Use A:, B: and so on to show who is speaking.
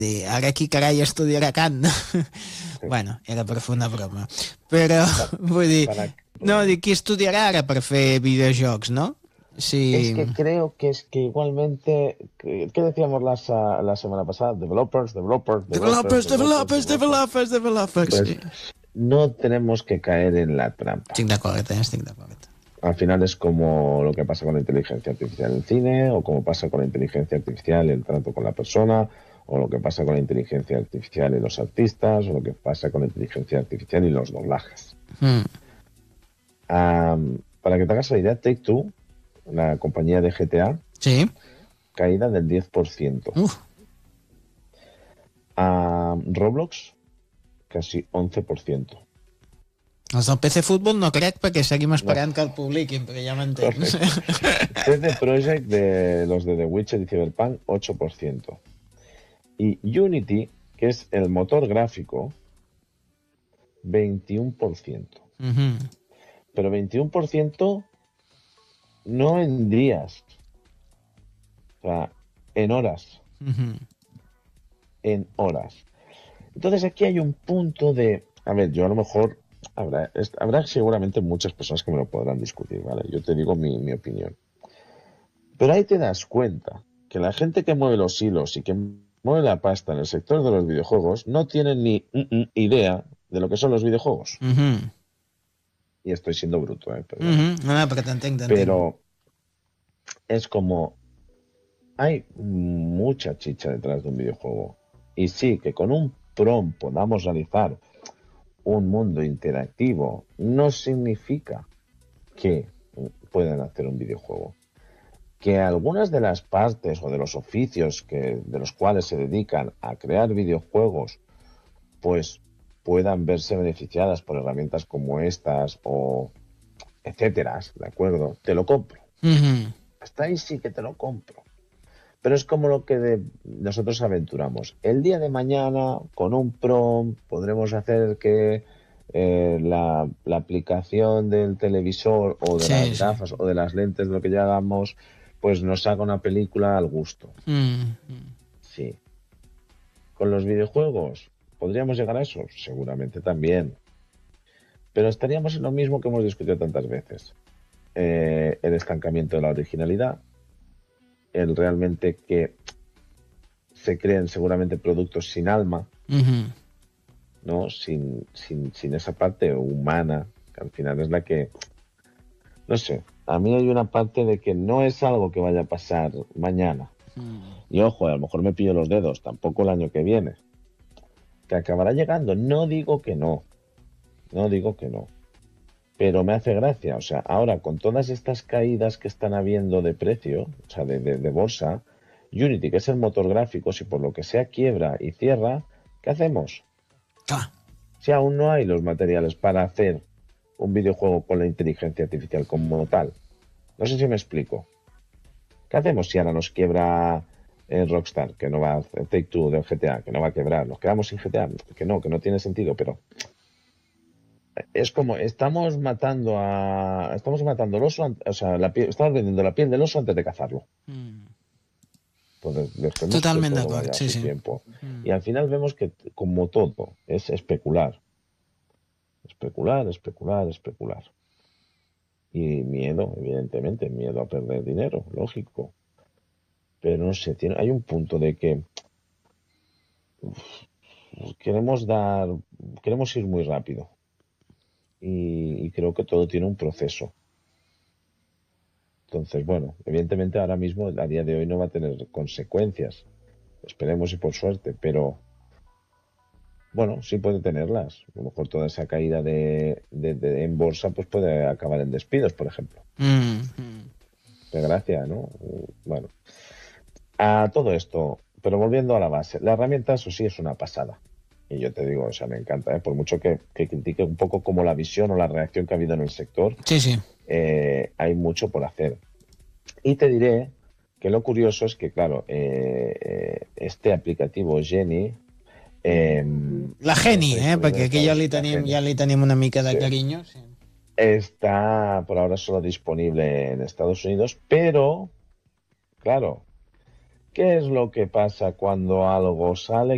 A: ara qui carai estudiarà cant, no? Bueno, era per fer una broma. Però, vull dir, no, dic, qui estudiarà ara per fer videojocs, no?
B: Es
A: Sí.
B: que creo que es que igualmente, ¿qué decíamos la semana pasada? Developers, developers, developers, developers, developers.
A: Developers,
B: Pues
A: sí.
B: no tenemos que caer en la trampa.
A: Estic d'acord, estic d'acord.
B: Al final es como lo que pasa con la inteligencia artificial en el cine, o como pasa con la inteligencia artificial en el trato con la persona, o lo que pasa con la inteligencia artificial en los artistas, o lo que pasa con la inteligencia artificial y los doblajes. Para que te hagas la idea, Take-Two, la compañía de GTA,
A: Sí.
B: caída del 10%. Roblox, casi 11%.
A: Els del PC Futbol no crec perquè seguim esperant que el publiquin, perquè ja m'entens.
B: CD Projekt de los de The Witcher y Cyberpunk, 8%. Y Unity, que es el motor gráfico, 21%. Pero 21% no en días, o sea, en horas. En horas. Entonces aquí hay un punto de... A ver, yo a lo mejor... Habrá seguramente muchas personas que me lo podrán discutir, ¿vale? Yo te digo mi opinión. Pero ahí te das cuenta que la gente que mueve los hilos y que mueve la pasta en el sector de los videojuegos no tiene ni idea de lo que son los videojuegos. Y estoy siendo bruto,
A: No, perquè t'entenc.
B: Pero es como... Hay mucha chicha detrás de un videojuego. Y sí, que con un prompt podamos realizar un mundo interactivo no significa que puedan hacer un videojuego. Que algunas de las partes o de los oficios de los cuales se dedican a crear videojuegos pues puedan verse beneficiadas por herramientas como estas o etcétera, ¿de acuerdo? Te lo compro. Hasta ahí sí que te lo compro. Pero es como lo que nosotros aventuramos. El día de mañana, con un prompt, podremos hacer que la aplicación del televisor o de las gafas o de las lentes, lo que ya hagamos, pues nos haga una película al gusto. Sí. ¿Con los videojuegos podríamos llegar a eso? Seguramente también. Pero estaríamos en lo mismo que hemos discutido tantas veces. El estancamiento de la originalidad, el realmente que se creen seguramente productos sin alma, ¿no? Sin esa parte humana, que al final es la que... No sé, a mí hay una parte de que no es algo que vaya a pasar mañana. Y ojo, a lo mejor me pillo los dedos, tampoco el año que viene. Que acabará llegando, no digo que no. Pero me hace gracia, o sea, ahora con todas estas caídas que están habiendo de precio, o sea, de bolsa, Unity, que es el motor gráfico, si por lo que sea quiebra y cierra, ¿qué hacemos? Si aún no hay los materiales para hacer un videojuego con la inteligencia artificial como tal. No sé si me explico. ¿Qué hacemos si ahora nos quiebra Rockstar, que no va a hacer Take-Two del GTA, que no va a quebrar? ¿Nos quedamos sin GTA? Que no tiene sentido, pero... Es como, estamos matando el oso, o sea, estamos vendiendo la piel del oso antes de cazarlo. Entonces, dejemos
A: Totalment
B: que todo
A: d'acord,
B: vaya a su
A: sí.
B: tiempo. Y al final vemos que, como todo, es especular. Especular. Y miedo, evidentemente, miedo a perder dinero, lógico. Pero no sé, hay un punto de que queremos ir muy rápido. Y creo que todo tiene un proceso. Entonces, bueno, evidentemente ahora mismo, a día de hoy, no va a tener consecuencias. Esperemos y por suerte, pero bueno, sí puede tenerlas. A lo mejor toda esa caída en bolsa pues puede acabar en despidos, por ejemplo. Qué gracia, ¿no? Bueno, a todo esto, pero volviendo a la base, la herramienta, eso sí, es una pasada. Y yo te digo, o sea, me encanta, por mucho que critique un poco como la visión o la reacción que ha habido en el sector, hay mucho por hacer. Y te diré que lo curioso es que, claro, este aplicativo Geni...
A: la Geni, perquè aquí ja li tenim una mica de cariño. Sí.
B: Está por ahora solo disponible en Estados Unidos, pero, claro, ¿qué es lo que pasa cuando algo sale